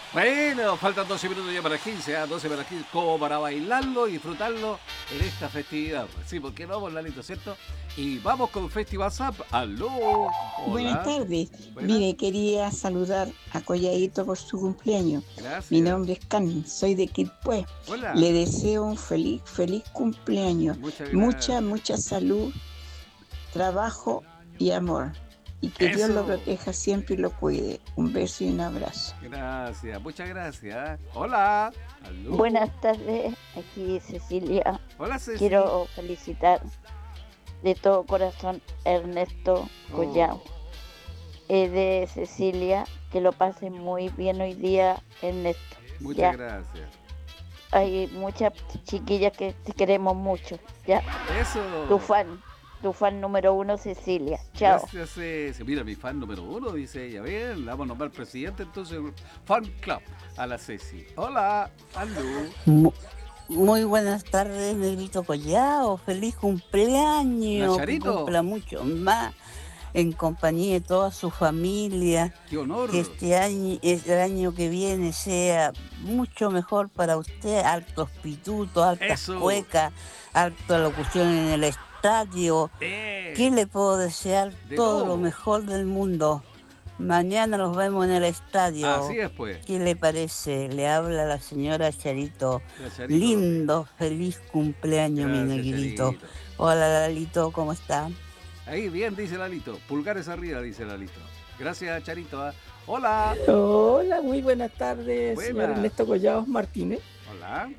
Bueno, faltan 12 minutos ya para las 15, 12 para las 15, como para bailarlo y disfrutarlo en esta festividad. Sí, porque no vamos, Lalito, ¿cierto? Y vamos con Festival Zap. ¡Aló! Buenas Hola. tardes. Buenas. Mire, quería saludar a Colladito por su cumpleaños. Mi Gracias. nombre es Carmen, soy de Quilpué. Hola. Le deseo un feliz cumpleaños. Muchas Mucha, gracias. mucha salud, trabajo y amor. Y que Dios lo Eso. proteja siempre y lo cuide. Un beso y un abrazo. Gracias, muchas gracias. Hola. ¡Aló! Buenas tardes, aquí Cecilia. Hola, Ceci. Quiero felicitar de todo corazón a Ernesto Oh, Collao. Es de Cecilia, que lo pase muy bien hoy día, Ernesto. muchas Ya, gracias. hay muchas chiquillas que te queremos mucho. Ya, tu Eso. fan, tu fan número 1, Cecilia. Chao. Gracias, Ceci. Mira, mi fan número uno, dice ella. Bien, la vamos a nombrar presidente, entonces, fan club a la Ceci. Hola. ¡Aló! Mu- Muy buenas tardes, Negrito Collao. Feliz cumpleaños. Que Nacharito, cumpla mucho más en compañía de toda su familia. qué honor. Que el año que viene sea mucho mejor para usted. Altos pitutos, altas Eso. cuecas, alta locución en el estadio. ¿Qué le puedo desear? De Todo lo todo. mejor del mundo. Mañana nos vemos en el estadio. Así es, pues. ¿Qué le parece? Le habla la señora Charito. La Charito López. Lindo, feliz cumpleaños, mi Gracias, negrito. Charito. Hola, Lalito, ¿cómo está? Ahí, bien, dice Lalito. Pulgares arriba, dice Lalito. Gracias, Charito. Hola. Hola, muy buenas tardes, señor Buenas. Ernesto Collados Martínez. Hola.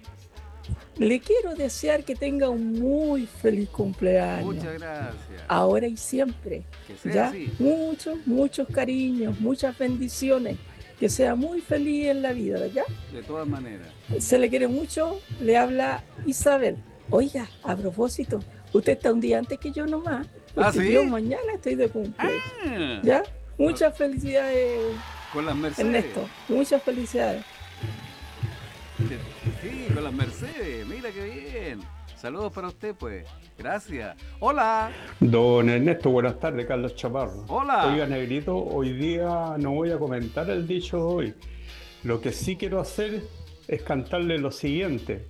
Le quiero desear que tenga un muy feliz cumpleaños, Muchas gracias. ahora y siempre. Que sea Ya, así. muchos cariños, muchas bendiciones. Que sea muy feliz en la vida, ¿ya? De todas maneras. Se le quiere mucho, le habla Isabel. Oiga, a propósito, usted está un día antes que yo nomás, porque ¿sí? yo mañana estoy de cumpleaños, Ah, ¿ya? Muchas felicidades, con las Mercedes. Ernesto, muchas felicidades. Sí, con las Mercedes. Mira qué bien. Saludos para usted, pues. Gracias. Hola. Don Ernesto, buenas tardes, Carlos Chaparro. Hola. Oiga, negrito, hoy día no voy a comentar el dicho de hoy. Lo que sí quiero hacer es cantarle lo siguiente.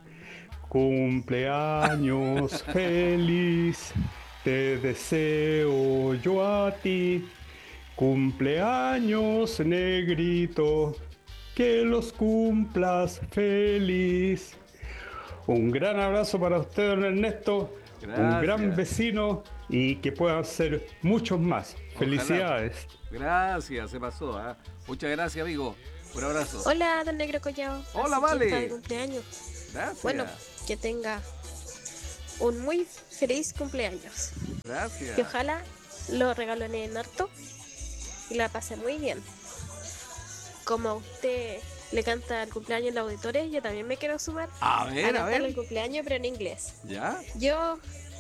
Cumpleaños feliz, te deseo yo a ti. Cumpleaños negrito, que los cumplas feliz. Un gran abrazo para usted, don Ernesto. Gracias. Un gran vecino y que puedan ser muchos más. Felicidades. Gracias, se pasó. Muchas gracias, amigo. Un abrazo. Hola, don Negro Collao. Hola, Así que Vale. está de cumpleaños. Gracias. Bueno, que tenga un muy feliz cumpleaños. Gracias. Y ojalá lo regalen en harto y la pase muy bien. Como a usted le canta el cumpleaños en los auditores, yo también me quiero sumar A ver, a cantarle ver. el cumpleaños, pero en inglés. ¿Ya? Yo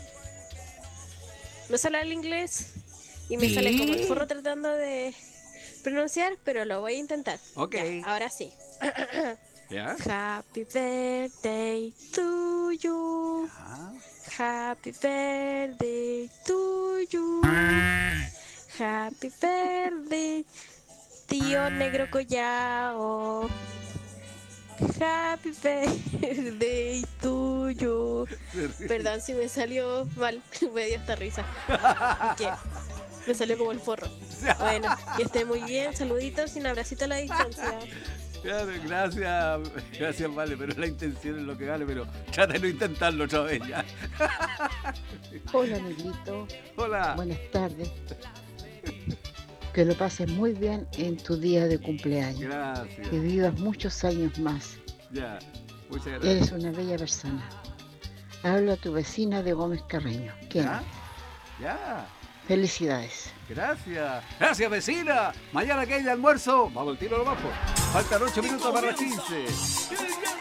no sé hablar el inglés y me sale como el forro tratando de pronunciar, pero lo voy a intentar. Ok. Ya, ahora sí. ¿Ya? Happy birthday to you. Happy birthday to you. Happy birthday, tío Negro Collao. Happy birthday to you. Perdón si me salió mal, me dio esta risa. ¿Qué? Me salió como el forro. Bueno, que esté muy bien, saluditos y un abracito a la distancia. Claro, gracias, Vale, pero la intención es lo que vale, pero trata de no intentarlo otra vez ya. Hola, negrito. Hola. Buenas tardes. Que lo pases muy bien en tu día de cumpleaños. Gracias. Que vivas muchos años más. Ya, muchas gracias. Eres una bella persona. Habla tu vecina de Gómez Carreño. ¿Quién? Ya. Felicidades. Gracias. Gracias, vecina. Mañana que hay de almuerzo. Vamos al tiro nomás, pues. Faltan 8 minutos para las 15.